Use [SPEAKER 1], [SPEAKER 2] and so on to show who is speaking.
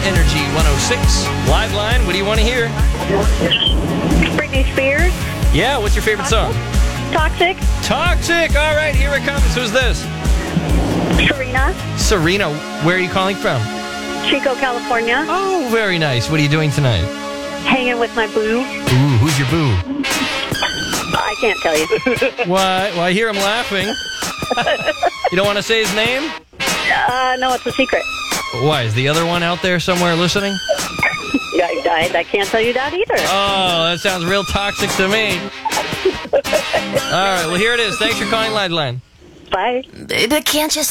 [SPEAKER 1] Energy 106. Live line, what do you want to hear?
[SPEAKER 2] Britney Spears.
[SPEAKER 1] Yeah, what's your favorite song?
[SPEAKER 2] Toxic.
[SPEAKER 1] Toxic. All right, here it comes. Who's this?
[SPEAKER 2] Serena.
[SPEAKER 1] Serena. Where are you calling from?
[SPEAKER 2] Chico, California.
[SPEAKER 1] Oh, very nice. What are you doing tonight?
[SPEAKER 2] Hanging with my boo.
[SPEAKER 1] Ooh, who's your boo?
[SPEAKER 2] I can't tell you.
[SPEAKER 1] Why? Well, I hear him laughing. You don't want to say his name?
[SPEAKER 2] No, it's a secret.
[SPEAKER 1] Why? Is the other one out there somewhere listening?
[SPEAKER 2] I can't tell you that either.
[SPEAKER 1] Oh, that sounds real toxic to me. All right, well, here it is. Thanks for calling Liveline.
[SPEAKER 2] Bye.
[SPEAKER 3] Baby, can't you see?